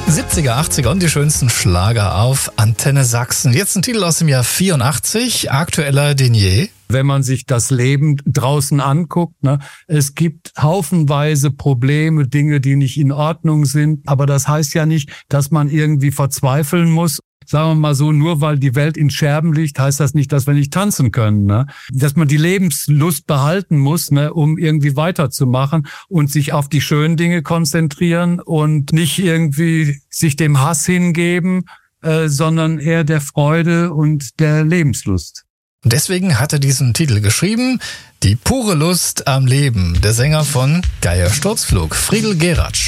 70er, 80er und die schönsten Schlager auf Antenne Sachsen. Jetzt ein Titel aus dem Jahr 84, aktueller denn je. Wenn man sich das Leben draußen anguckt, es gibt haufenweise Probleme, Dinge, die nicht in Ordnung sind. Aber das heißt ja nicht, dass man irgendwie verzweifeln muss. Sagen wir mal so, nur weil die Welt in Scherben liegt, heißt das nicht, dass wir nicht tanzen können. Dass man die Lebenslust behalten muss, um irgendwie weiterzumachen und sich auf die schönen Dinge konzentrieren und nicht irgendwie sich dem Hass hingeben, sondern eher der Freude und der Lebenslust. Und deswegen hat er diesen Titel geschrieben, Die pure Lust am Leben, der Sänger von Geier Sturzflug, Friedel Geratsch.